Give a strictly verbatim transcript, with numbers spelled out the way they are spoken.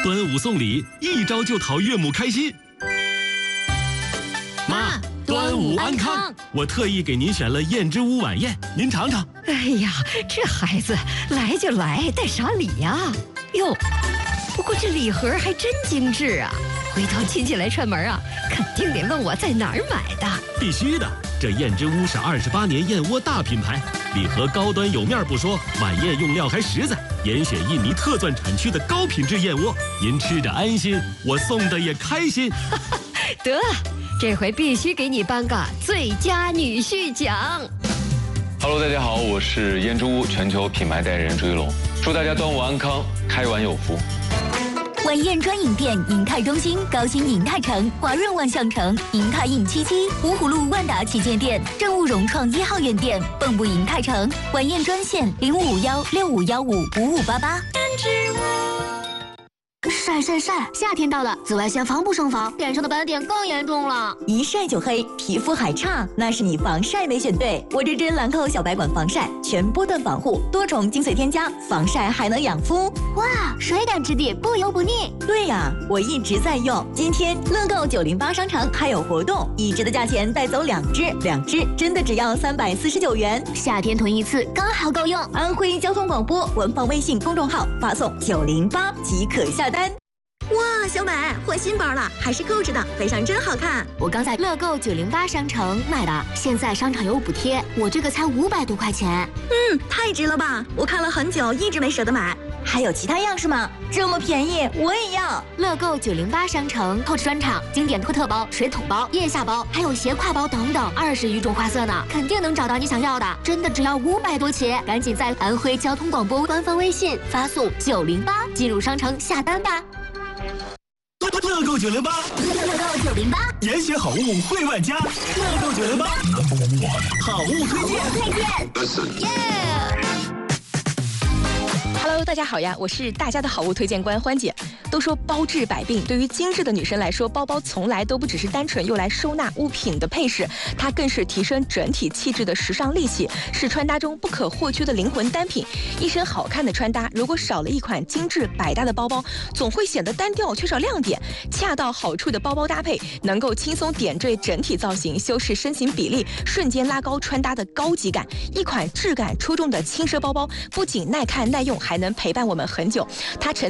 端午送礼，一招就讨岳母开心。妈，端午安康！我特意给您选了燕之屋晚宴，您尝尝。 哎呀，这孩子来就来，带啥礼呀？哟，不过这礼盒还真精致啊！回头亲戚来串门啊，肯定得问我在哪儿买的。 必须的，这燕之屋是二十八年燕窝大品牌，礼盒高端有面不说，晚宴用料还实在，严选印尼特钻产区的高品质燕窝，您吃着安心，我送的也开心。 得，这回必须给你颁个最佳女婿奖。 Hello， 大家好，我是燕之屋全球品牌代言人朱一龙，祝大家端午安康，开碗有福。 晚宴专营店银泰中心、高新银泰城、华润万象城、银泰印七七、芜湖路万达旗舰店、正务融创一号院店、蚌埠银泰城。晚宴专线零五五幺六五幺五五五八八。 晒晒晒！夏天到了，紫外线防不胜防，脸上的斑点更严重了。 一晒就黑，皮肤还差，那是你防晒没选对。我这支兰蔻小白管防晒，全波段防护，多重精粹添加，防晒还能养肤。 哇，水感质地，不油不腻。 对呀、啊，我一直在用。今天乐购九零八商城还有活动，一支的价钱带走两支，两支真的只要三百四十九元。 夏天囤一次刚好够用。 安徽交通广播官方微信公众号发送九零八即可下单。哇，小美换新包了，还是购置的，背上真好看。 我刚在乐购九零八商城买的，现在商场有补贴，我这个才五百多块钱。 嗯，太值了吧！我看了很久，一直没舍得买。还有其他样式吗？这么便宜，我也要。 乐购九零八商城透视专场，经典托特包、水桶包、腋下包，还有斜挎包等等，二十余种花色呢，肯定能找到你想要的。真的只要五百多起，赶紧在安徽交通广播官方微信发送九零八进入商城下单吧。 乐购九零八， 乐购九零八， 严选好物惠万家。乐购九零八，好物推荐， 推荐，耶！ Hello， 大家好呀，我是大家的好物推荐官欢姐。都说包治百病，对于精致的女生来说，包包从来都不只是单纯用来收纳物品的配饰，它更是提升整体气质的时尚利器，是穿搭中不可或缺的灵魂单品。一身好看的穿搭，如果少了一款精致百搭的包包，总会显得单调，缺少亮点。恰到好处的包包搭配，能够轻松点缀整体造型，修饰身形比例，瞬间拉高穿搭的高级感。一款质感出众的轻奢包包，不仅耐看耐用，还能陪伴我们很久。它沉